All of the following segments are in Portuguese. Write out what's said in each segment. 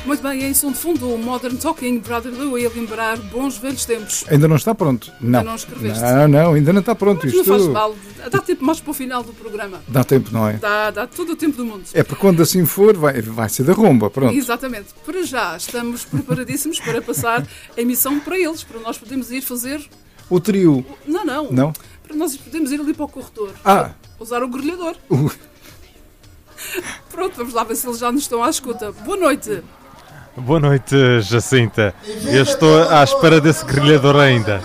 Muito bem, em som de fundo, o Modern Talking, Brother Lou, a lembrar bons velhos tempos. Ainda não está pronto? Não. Ainda não escreveste? Não, ainda não está pronto. Mas Isto não faz mal, dá tempo mais para o final do programa. Dá tempo, não é? Dá todo o tempo do mundo. É porque quando assim for, vai ser da rumba, pronto. Exatamente. Para já, estamos preparadíssimos para passar a emissão para eles, para nós podermos ir fazer... O trio. Não. Para nós podermos ir ali para o corredor. Usar o grelhador. Pronto, vamos lá ver se eles já nos estão à escuta. Boa noite. Boa noite, Jacinta. Eu estou à espera desse grelhador ainda.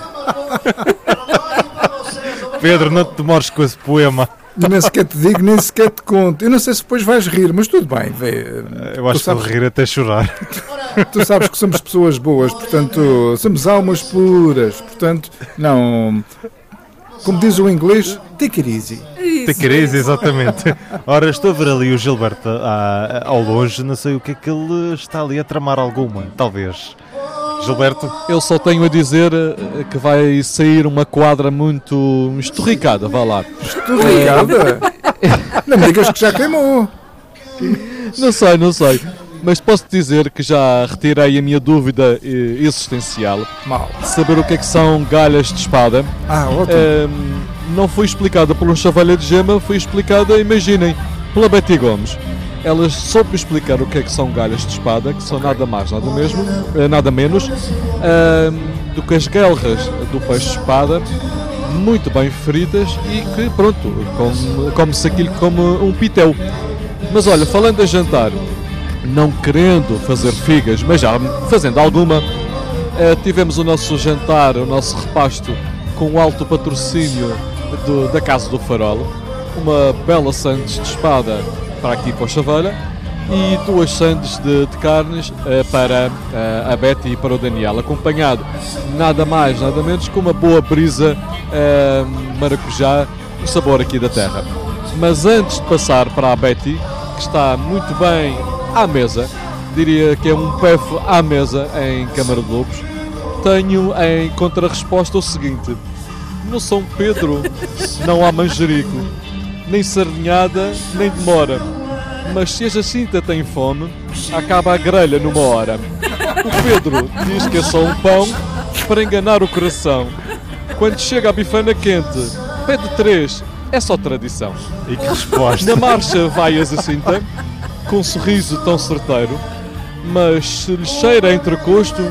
Pedro, não te demores com esse poema. Nem sequer te digo, nem sequer te conto. Eu não sei se depois vais rir, mas tudo bem. Eu acho que vou rir até chorar. Tu sabes que somos pessoas boas, portanto, somos almas puras. Portanto, não... Como diz o inglês, take it easy. Take it easy, exatamente. Ora, estou a ver ali o Gilberto ao longe, não sei o que é que ele está ali a tramar alguma, talvez. Gilberto? Eu só tenho a dizer que vai sair uma quadra muito esturricada, vá lá. Esturricada? Não me digas que já queimou. Não sei. Mas posso dizer que já retirei a minha dúvida existencial. De saber o que é que são galhas de espada. Ótimo. Não foi explicada por um chavalha de gema, foi explicada, imaginem, pela Betty Gomes. Elas soube explicar o que é que são galhas de espada, que são nada mais, nada menos do que as guelras do peixe-espada, muito bem fritas e que, pronto, come-se aquilo como um pitel. Mas olha, falando a jantar, não querendo fazer figas, mas já fazendo alguma, tivemos o nosso jantar, o nosso repasto com o alto patrocínio da Casa do Farol, uma bela sandes de espada para aqui para o Chavalha e 2 sandes de carnes para a Betty e para o Daniel, acompanhado nada mais, nada menos com uma boa brisa maracujá, o sabor aqui da terra. Mas antes de passar para a Betty, que está muito bem à mesa, diria que é um PEF à mesa em Câmara de Lobos, tenho em contrarresposta o seguinte: no São Pedro não há manjerico, nem sardinhada, nem demora, mas se a Jacinta tem fome, acaba a grelha numa hora. O Pedro diz que é só um pão para enganar o coração. Quando chega a bifana quente, pede 3, é só tradição. E que resposta! Na marcha vai a Jacinta, com um sorriso tão certeiro, mas se lhe cheira entrecosto,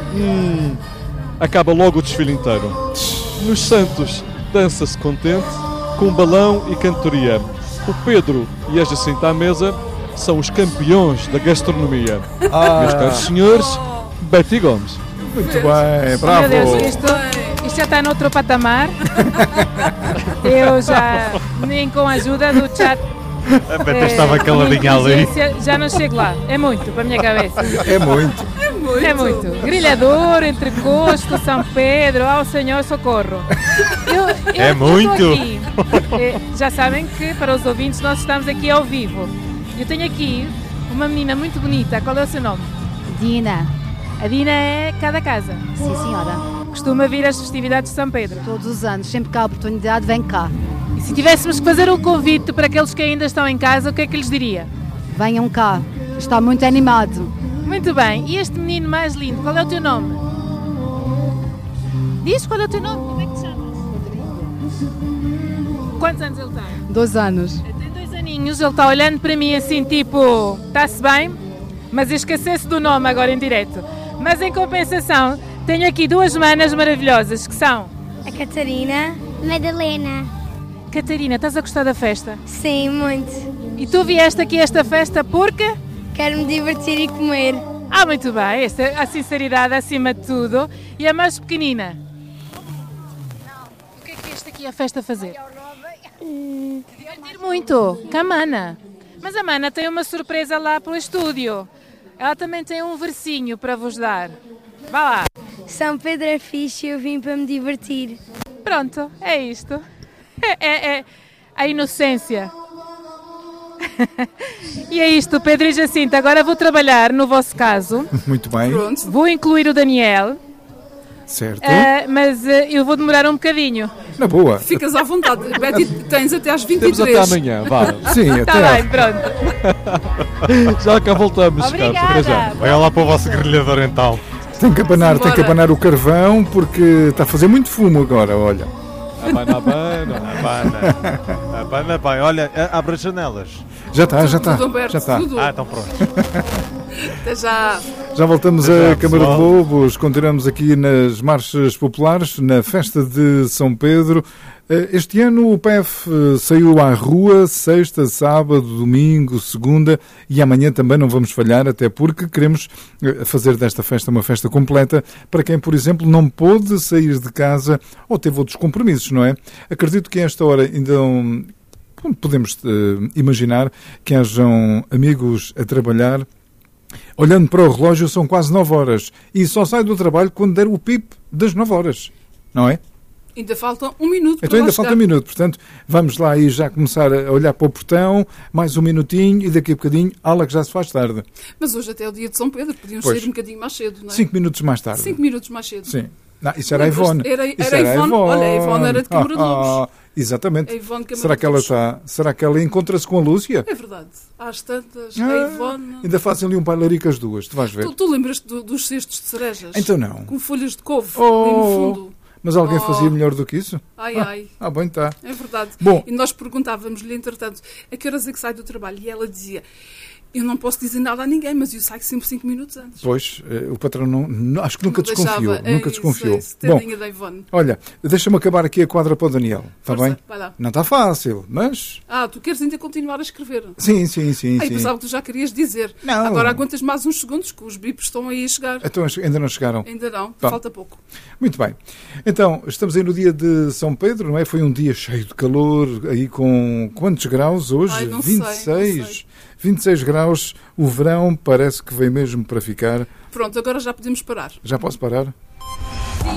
acaba logo o desfile inteiro. Nos Santos dança-se contente, com balão e cantoria. O Pedro e a Jacinta à mesa são os campeões da gastronomia. Meus caros senhores, Betty Gomes. Muito bem, bravo. Meu Deus, isto já está noutro patamar. Eu já, nem com a ajuda do chat, A Betty estava caladinha ali. já não chego lá. É muito para a minha cabeça. É muito. É muito. Grelhador, entrecosto, São Pedro, ao Senhor, socorro. É muito. Eu aqui, já sabem que para os ouvintes nós estamos aqui ao vivo. Eu tenho aqui uma menina muito bonita. Qual é o seu nome? Dina. A Dina é cá da casa. Sim, senhora. Costuma vir às festividades de São Pedro. Todos os anos, sempre que há oportunidade, vem cá. E se tivéssemos que fazer um convite para aqueles que ainda estão em casa, o que é que lhes diria? Venham cá, está muito animado. Muito bem. E este menino mais lindo, qual é o teu nome? Diz qual é o teu nome? Como é que te chamas? Quantos anos ele tem? 2 anos. Tem 2 aninhos, ele está olhando para mim assim, tipo, está-se bem? Mas esquecesse do nome agora em direto. Mas em compensação, tenho aqui 2 manas maravilhosas, que são... A Catarina. Madalena. Catarina, estás a gostar da festa? Sim, muito. E tu vieste aqui a esta festa porque? Quero me divertir e comer. Muito bem, a sinceridade acima de tudo. E a mais pequenina? O que é que este aqui a festa fazer? Divertir muito, com a Mana. Mas a Mana tem uma surpresa lá para o estúdio. Ela também tem um versinho para vos dar. Vá lá. São Pedro é fixe e eu vim para me divertir. Pronto, é isto. É a inocência. E é isto, Pedro e Jacinta. Agora vou trabalhar no vosso caso. Muito bem. Pronto. Vou incluir o Daniel. Certo. Mas eu vou demorar um bocadinho. Na boa. Ficas à vontade. Betty, tens até às Temos 23. até amanhã, vá. Sim, Está até. bem, pronto. Já cá voltamos, Carlos. Até já. Obrigada. Vai lá para o vosso grelhador então. Tem que abanar o carvão porque está a fazer muito fumo agora, olha. Abana. Abana bem, olha, abre as janelas. Já está. Tudo aberto, Já está. tudo. Então pronto. Até já. Já voltamos Até à já, Câmara de pessoal. Lobos, continuamos aqui nas marchas populares, na festa de São Pedro. Este ano o PEF saiu à rua sexta, sábado, domingo, segunda e amanhã também não vamos falhar, até porque queremos fazer desta festa uma festa completa para quem, por exemplo, não pôde sair de casa ou teve outros compromissos, não é? Acredito que a esta hora ainda podemos imaginar que hajam amigos a trabalhar. Olhando para o relógio, são quase 9 horas. E só sai do trabalho quando der o pip das 9 horas. Não é? Ainda falta um minuto para Então ainda lá falta chegar. um minuto. Portanto, vamos lá aí já começar a olhar para o portão. Mais um minutinho e daqui a bocadinho, ala que já se faz tarde. Mas hoje até é o dia de São Pedro. Podíamos Pois. sair um bocadinho mais cedo, não é? 5 minutos mais tarde. 5 minutos mais cedo. Sim. Não, isso era a Lembras-te? Ivone. Era Isso a Ivone. Olha, a Ivone era de Câmara de Lobos. Exatamente. A Ivone Câmara Será de que ela Lobos. está? Será que ela encontra-se com a Lúcia? É verdade. Às tantas, a Ivone... Ainda fazem ali um bailarico as duas, tu vais ver. Tu lembras-te dos cestos de cerejas? Então não. Com folhas de couve ali no fundo. Mas alguém Oh. fazia melhor do que isso? Ai. Bem, está. É verdade. Bom. E nós perguntávamos-lhe, entretanto, a que horas é que sai do trabalho? E ela dizia, eu não posso dizer nada a ninguém, mas eu saio sempre 5 minutos antes. Pois, o patrão acho que nunca Não desconfiou. deixava. Nunca É desconfiou. isso, Bom, tadinha da Ivone. olha, deixa-me acabar aqui a quadra para o Daniel. Está Força, bem? vai lá. Não está fácil, mas... Tu queres ainda continuar a escrever? Sim. Pensava que tu já querias dizer. Não. Agora aguentas mais uns segundos, que os bipos estão aí a chegar. Então ainda não chegaram. Ainda não, Bom. falta pouco. Muito bem. Então, estamos aí no dia de São Pedro, não é? Foi um dia cheio de calor, aí com quantos graus hoje? Ai, não 26. sei, não sei. 26 graus. O verão parece que vem mesmo para ficar. Pronto, agora já podemos parar. Já posso parar?